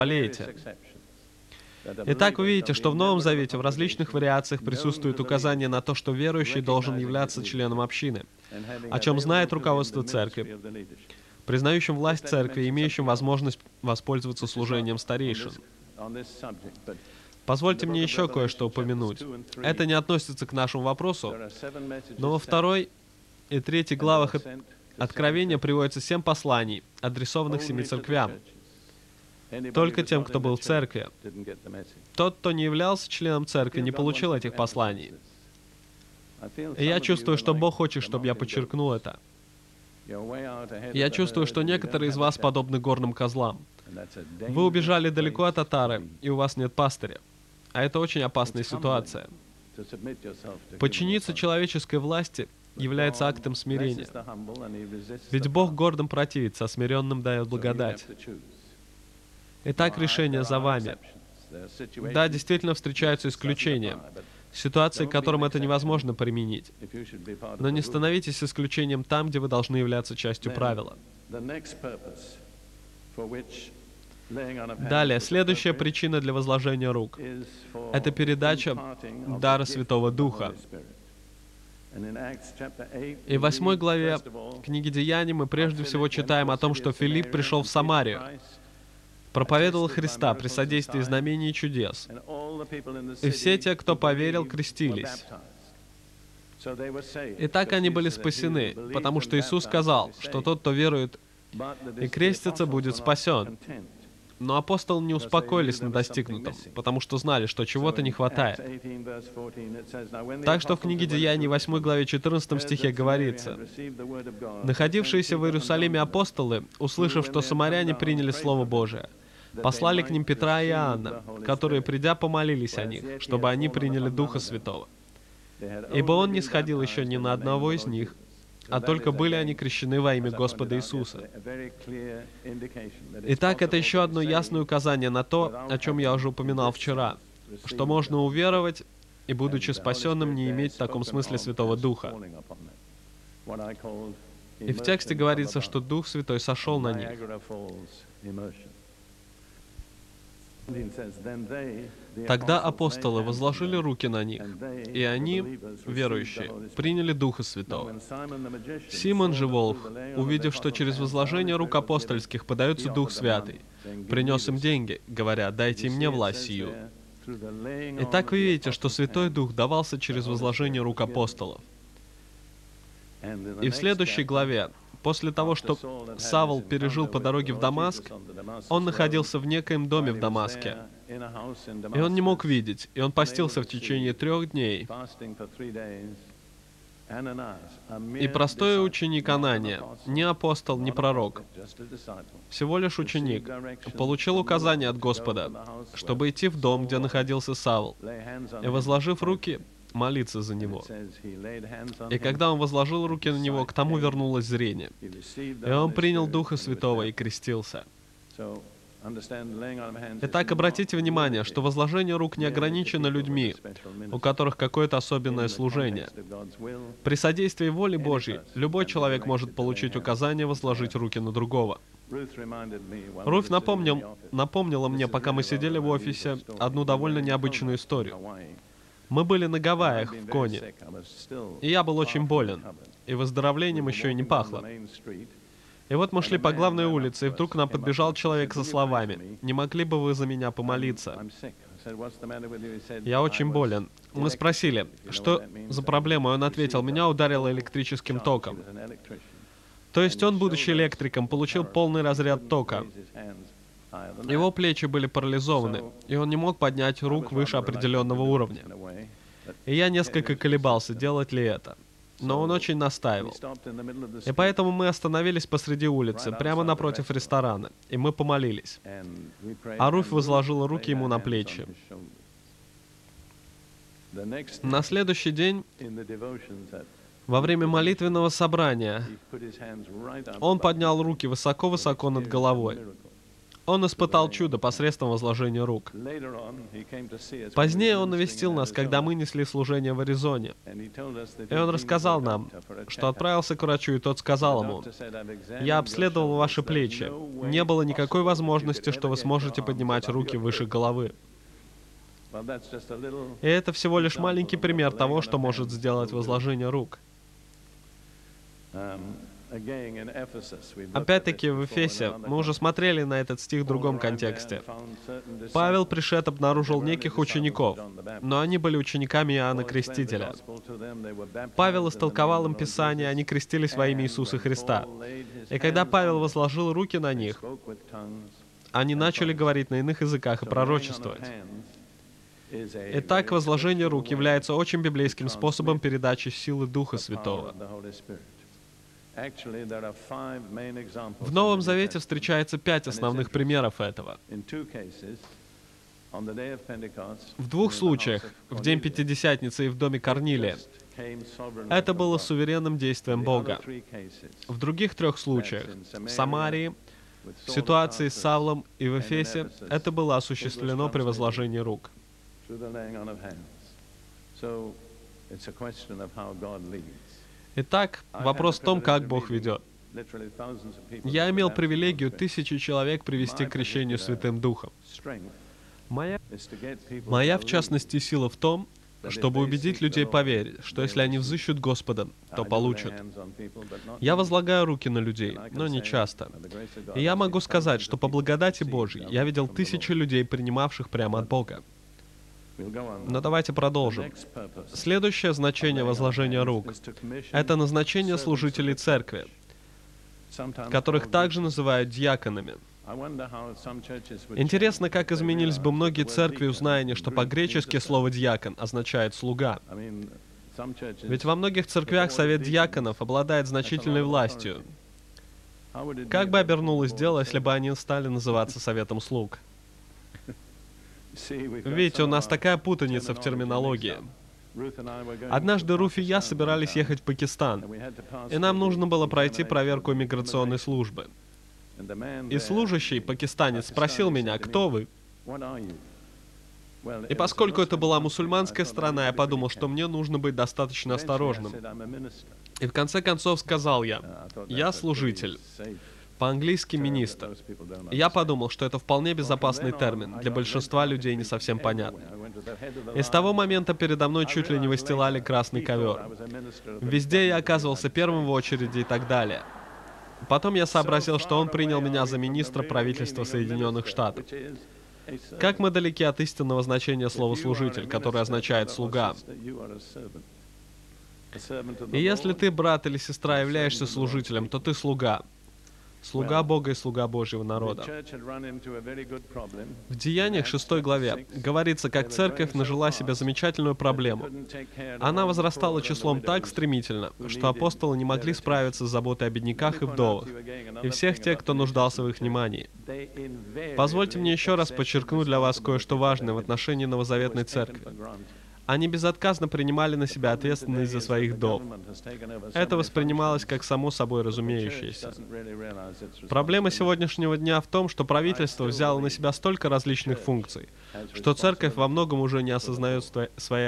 болеете. Итак, вы видите, что в Новом Завете в различных вариациях присутствует указание на то, что верующий должен являться членом общины, о чем знает руководство церкви, признающим власть церкви и имеющим возможность воспользоваться служением старейшин. Позвольте мне еще кое-что упомянуть. Это не относится к нашему вопросу, но во 2 и 3 главах Откровения приводится 7 посланий, адресованных 7 церквям. Только тем, кто был в церкви. Тот, кто не являлся членом церкви, не получил этих посланий. И я чувствую, что Бог хочет, чтобы я подчеркнул это. Я чувствую, что некоторые из вас подобны горным козлам. Вы убежали далеко от Атары, и у вас нет пастыря. А это очень опасная ситуация. Подчиниться человеческой власти является актом смирения. Ведь Бог гордым противится, а смиренным дает благодать. Итак, решение за вами. Да, действительно встречаются исключения, ситуации, к которым это невозможно применить. Но не становитесь исключением там, где вы должны являться частью правила. Далее, следующая причина для возложения рук — это передача дара Святого Духа. И в 8 главе книги Деяний мы прежде всего читаем о том, что Филипп пришел в Самарию, проповедовал Христа при содействии знамений и чудес. И все те, кто поверил, крестились. И так они были спасены, потому что Иисус сказал, что тот, кто верует и крестится, будет спасен. Но апостолы не успокоились на достигнутом, потому что знали, что чего-то не хватает. Так что в книге Деяний 8 главе 14 стихе говорится: «Находившиеся в Иерусалиме апостолы, услышав, что самаряне приняли Слово Божие, послали к ним Петра и Иоанна, которые, придя, помолились о них, чтобы они приняли Духа Святого. Ибо Он не сходил еще ни на одного из них, а только были они крещены во имя Господа Иисуса». Итак, это еще одно ясное указание на то, о чем я уже упоминал вчера, что можно уверовать и, будучи спасенным, не иметь в таком смысле Святого Духа. И в тексте говорится, что Дух Святой сошел на них. Тогда апостолы возложили руки на них, и они, верующие, приняли Духа Святого. Симон же Волх, увидев, что через возложение рук апостольских подается Дух Святый, принес им деньги, говоря: «Дайте мне власть сию». Итак, вы видите, что Святой Дух давался через возложение рук апостолов. И в следующей главе, после того, что Савл пережил по дороге в Дамаск, он находился в некоем доме в Дамаске, и он не мог видеть, и он постился в течение 3 дней. И простой ученик Анания, не апостол, не пророк, всего лишь ученик, получил указание от Господа, чтобы идти в дом, где находился Савл, и, возложив руки, молиться за него. И когда он возложил руки на него, к тому вернулось зрение. И он принял Духа Святого и крестился. Итак, обратите внимание, что возложение рук не ограничено людьми, у которых какое-то особенное служение. При содействии воли Божьей любой человек может получить указание возложить руки на другого. Руфь напомнила мне, пока мы сидели в офисе, одну довольно необычную историю. Мы были на Гавайях, в Коне, и я был очень болен, и выздоровлением еще и не пахло. И вот мы шли по главной улице, и вдруг к нам подбежал человек со словами: «Не могли бы вы за меня помолиться?» «Я очень болен». Мы спросили, что за проблема, и он ответил: «Меня ударило электрическим током». То есть он, будучи электриком, получил полный разряд тока. Его плечи были парализованы, и он не мог поднять рук выше определенного уровня. И я несколько колебался, делать ли это. Но он очень настаивал. И поэтому мы остановились посреди улицы, прямо напротив ресторана, и мы помолились. А Руфь возложила руки ему на плечи. На следующий день, во время молитвенного собрания, он поднял руки высоко-высоко над головой. Он испытал чудо посредством возложения рук. Позднее он навестил нас, когда мы несли служение в Аризоне. И он рассказал нам, что отправился к врачу, и тот сказал ему: «Я обследовал ваши плечи. Не было никакой возможности, что вы сможете поднимать руки выше головы». И это всего лишь маленький пример того, что может сделать возложение рук. Опять-таки, в Эфесе мы уже смотрели на этот стих в другом контексте. Павел, пришед, обнаружил неких учеников, но они были учениками Иоанна Крестителя. Павел истолковал им Писание, они крестились во имя Иисуса Христа. И когда Павел возложил руки на них, они начали говорить на иных языках и пророчествовать. Итак, возложение рук является очень библейским способом передачи силы Духа Святого. В Новом Завете встречается 5 основных примеров этого. В 2 случаях, в день Пятидесятницы и в доме Корнилия, это было суверенным действием Бога. В других 3 случаях, в Самарии, в ситуации с Савлом и в Эфесе, это было осуществлено при возложении рук. Итак, вопрос в том, как Бог ведет. Я имел привилегию 1000 человек привести к крещению Святым Духом. Моя, в частности, сила в том, чтобы убедить людей поверить, что если они взыщут Господа, то получат. Я возлагаю руки на людей, но не часто. И я могу сказать, что по благодати Божьей я видел 1000 людей, принимавших прямо от Бога. Но давайте продолжим. Следующее значение возложения рук — это назначение служителей церкви, которых также называют диаконами. Интересно, как изменились бы многие церкви, узная они, что по-гречески слово «диакон» означает «слуга». Ведь во многих церквях совет диаконов обладает значительной властью. Как бы обернулось дело, если бы они стали называться советом слуг? Видите, у нас такая путаница в терминологии. Однажды Руф и я собирались ехать в Пакистан, и нам нужно было пройти проверку иммиграционной службы. И служащий, пакистанец, спросил меня: «Кто вы?» И поскольку это была мусульманская страна, я подумал, что мне нужно быть достаточно осторожным. И в конце концов сказал я: «Я служитель». По-английски «министр». Я подумал, что это вполне безопасный термин, для большинства людей не совсем понятный. И с того момента передо мной чуть ли не выстилали красный ковер. Везде я оказывался первым в очереди и так далее. Потом я сообразил, что он принял меня за министра правительства Соединенных Штатов. Как мы далеки от истинного значения слова «служитель», которое означает «слуга». И если ты, брат или сестра, являешься служителем, то ты слуга. Слуга Бога и слуга Божьего народа. В Деяниях 6 главе говорится, как церковь нажила себе замечательную проблему. Она возрастала числом так стремительно, что апостолы не могли справиться с заботой о бедняках и вдовах, и всех тех, кто нуждался в их внимании. Позвольте мне еще раз подчеркнуть для вас кое-что важное в отношении новозаветной церкви. Они безотказно принимали на себя ответственность за своих вдов. Это воспринималось как само собой разумеющееся. Проблема сегодняшнего дня в том, что правительство взяло на себя столько различных функций, что церковь во многом уже не осознает своей